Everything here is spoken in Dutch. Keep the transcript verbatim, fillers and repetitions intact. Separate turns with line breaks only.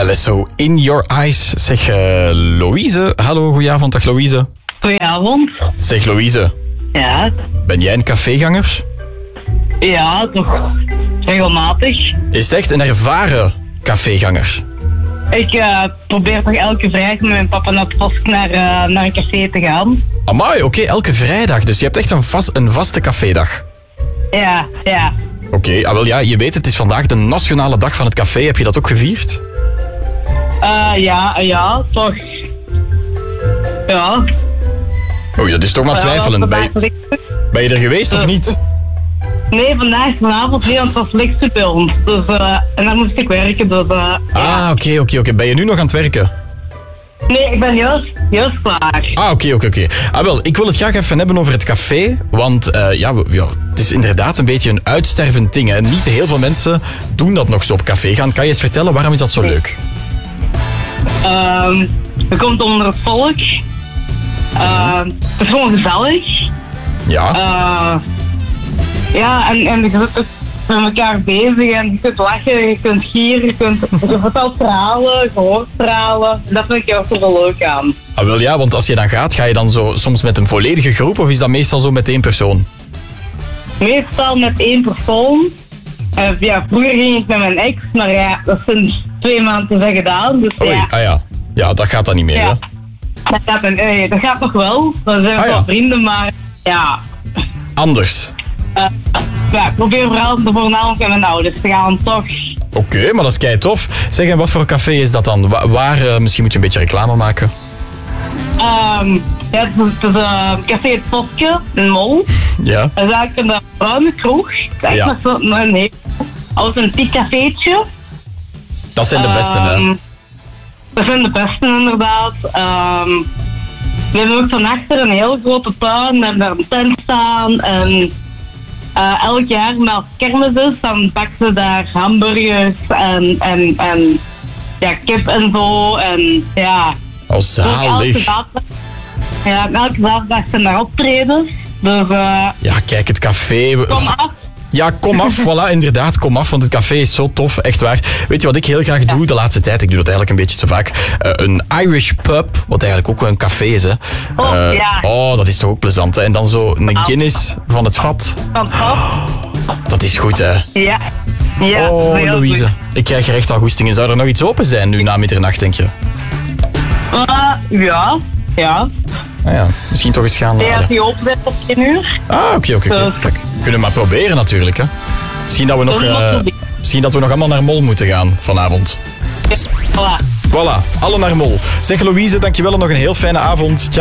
Alesso, In Your Eyes. Zeg, uh, Louise. Hallo, goedenavond. Dag Louise.
Goedenavond.
Zeg Louise.
Ja?
Ben jij een caféganger?
Ja, toch regelmatig.
Is het echt een ervaren caféganger?
Ik uh, probeer toch elke vrijdag met mijn papa naar het Vosk naar, uh, naar een café te gaan.
Amai, oké, okay, elke vrijdag. Dus je hebt echt een, vast, een vaste cafédag.
Ja, ja.
Oké, okay, ah, wel ja, je weet het is vandaag de nationale dag van het café. Heb je dat ook gevierd?
Uh, ja, ja, toch. Ja.
Oei, dat is toch maar twijfelen. Ben je, ben je er geweest of niet?
Nee, vandaag vanavond niet, want het was licht bij ons. Dus, uh, en dan moest ik werken, dus... Uh,
ah, oké,
ja.
oké, okay, oké. Okay. Ben je nu nog aan het werken?
Nee, ik ben juist, juist klaar.
Ah, oké, okay, oké, okay, oké. Okay. Ah, wel, ik wil het graag even hebben over het café. Want uh, ja, we, ja, het is inderdaad een beetje een uitstervend ding. Hè. Niet heel veel mensen doen dat nog zo op café gaan. Kan je eens vertellen, waarom is dat zo leuk?
Um, het komt onder het volk. Uh, het is gewoon gezellig.
Ja.
Uh, ja, en, en je zit met elkaar bezig en je kunt lachen, je kunt gieren, je kunt je vertelt verhalen, je hoort verhalen. Dat vind ik ook wel leuk aan.
Ah, wel ja, want als je dan gaat, ga je dan zo soms met een volledige groep of is dat meestal zo met één persoon?
Meestal met één persoon. Uh, ja, vroeger ging ik met mijn ex, maar ja, dat zijn twee maanden zijn gedaan. Dus
Oei,
ja.
ah ja. Ja, dat gaat dan niet meer,
ja.
hè?
Dat gaat, nee, dat gaat nog wel. Dan zijn we
ah,
wel
ja.
vrienden, maar ja.
Anders.
Uh, ja, ik probeer vooral voornamelijk met mijn ouders te gaan, toch.
Oké, okay, maar dat is kei tof. Zeg, en wat voor café is dat dan? Waar, waar uh, misschien moet je een beetje reclame maken.
Um, ja, het is, het is uh, Café Het Voske, in Mol.
Ja.
Dat is eigenlijk een bruine kroeg. Het is
ja.
echt nog een heel authentiek cafeetje.
Dat zijn de beste, um, hè?
Dat zijn de beste, inderdaad. Um, we hebben ook van achter een heel grote tuin. We hebben daar een tent staan. En uh, elk jaar, als kermis is, dan bakken ze daar hamburgers en, en, en ja, kip en zo. En ja...
Oh, zalig.
Ja, elke zaterdag zijn daar optredens. Dus, uh,
ja, kijk, het café...
Kom af.
Ja, kom af, voilà, inderdaad, kom af, want het café is zo tof, echt waar. Weet je wat ik heel graag doe ja. de laatste tijd? Ik doe dat eigenlijk een beetje te vaak. Uh, een Irish pub, wat eigenlijk ook wel een café is, hè.
Oh, uh, ja.
Oh, dat is toch ook plezant, hè. En dan zo een Guinness van het vat.
Van het vat.
Oh, dat is goed, hè.
Ja. ja
oh, Louise, goed. Ik krijg er echt al goestingen. Zou er nog iets open zijn nu na middernacht, denk je?
Uh, ja, ja.
Ah ja, misschien toch eens gaan laden.
Ja, als die open zijn op tien uur.
Ah, oké, oké, oké. Kunnen we maar proberen natuurlijk, hè. Misschien dat we nog, uh, misschien dat we nog allemaal naar Mol moeten gaan vanavond.
Ja, voilà.
Voilà, alle naar Mol. Zeg Louise, dankjewel en nog een heel fijne avond. Ciao.